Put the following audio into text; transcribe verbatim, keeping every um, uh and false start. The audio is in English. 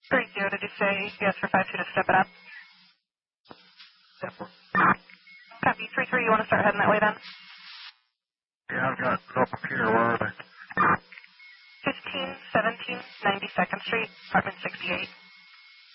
three zero, did you say yes for five two to step it up? Step one. Copy, three three, you want to start heading that way then? Yeah, I've got no computer. Where are they? fifteen seventeen ninety-second Street, apartment sixty-eight.